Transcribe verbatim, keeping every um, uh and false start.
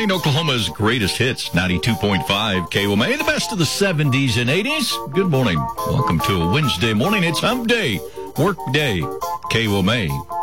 Playing Oklahoma's greatest hits, ninety-two point five K O M A, the best of the seventies and eighties. Good morning. Welcome to a Wednesday morning. It's Hump Day, Work Day, K O M A.